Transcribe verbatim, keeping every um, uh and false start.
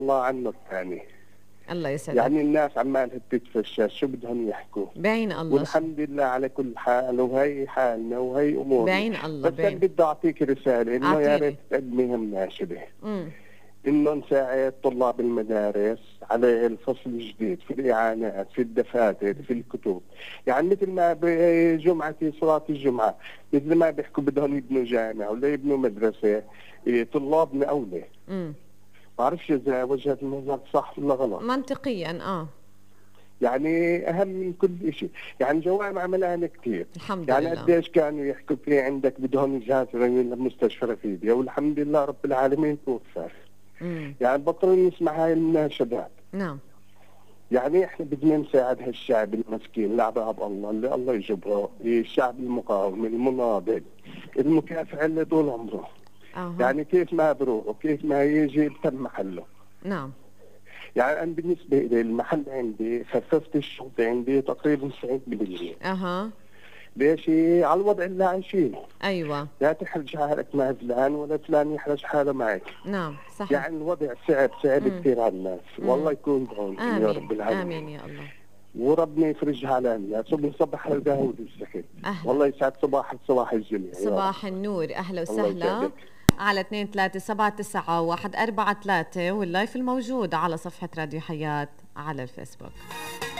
الله عنك يعني. الله يسعدك. يعني الناس عمالها تتفشى، شو بدهم يحكوا؟ بعين الله. والحمد لله على كل حال، وهي حالنا وهي امورنا. بعين الله. بس انا بعين. بدي اعطيك رساله انه يا ريت اعطيني. تقدمي هم ناشده، امم انه نساعد طلاب المدارس على الفصل الجديد في الاعانات، في الدفاتر، في الكتب. يعني مثل ما بجمعه صلاه الجمعه، مثل ما بيحكوا بدهم يبنوا جامع ولا يبنوا مدرسه، إيه، طلابنا اولى. امم بعرفش اذا وجهة النظر صح ولا غلط. منطقيا اه. يعني اهم من كل شيء، يعني جوامع ملانه كثير. الحمد يعني لله. قديش كانوا يحكوا في عندك بدهم يجهزوا لمستشفى رفيديا، والحمد لله رب العالمين توفى. امم يعني بطلنا نسمع هاي المناشدات. نعم. يعني احنا بدنا نساعد هالشعب المسكين لعباب الله اللي الله يجبره، الشعب المقاوم المناضل المكافح اللي طول عمره. اها. يعني كيف ما بروح وكيف ما يجي بتم محله. نعم. يعني أنا بالنسبة لي المحل عندي خففت الشرطة عندي تقريبا تسعين بالمية. اها. ليش؟ على الوضع اللي عايشينه. ايوه. لا تحرج حالك مع فلان ولا فلان يحرج حاله معك. نعم صحيح. يعني الوضع صعب صعب امم كثير على الناس، والله امم يكون بعونكم يا امين رب العالمين. امين يا الله. وربنا يفرجها على الناس وبنصبح على القهوة بالسكن. اهلا. والله يسعد صباحك صباح الجميع يا رب. صباح النور. اهلا الله وسهلا. يسعدك. على اثنين ثلاثة سبعة تسعة واحد أربعة ثلاثة، واللايف الموجود على صفحة راديو حياة على الفيسبوك.